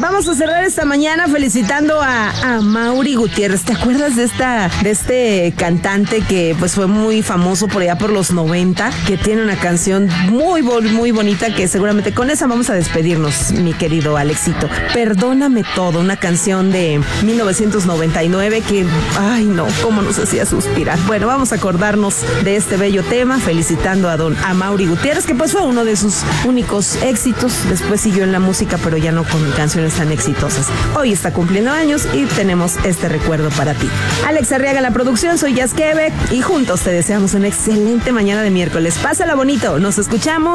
vamos a cerrar esta mañana felicitando a Mauri Gutiérrez. ¿Te acuerdas de este cantante que pues fue muy famoso por allá por los 90? Que tiene una canción muy bonita que seguramente con esa vamos a despedirnos, mi querido Alexito. Perdóname todo, una canción de 1999 que, ay no, cómo nos hacía suspirar. Bueno, vamos a acordarnos de este bello tema, felicitando a Mauri Gutiérrez, que pues fue uno de sus únicos éxitos. Después siguió en la música, pero ya no con canciones tan exitosas. Hoy está cumpliendo años y tenemos este recuerdo para ti. Alex Arriaga en la producción, soy Jazz Quebec y juntos te deseamos una excelente mañana de miércoles. Pásala bonito, nos escuchamos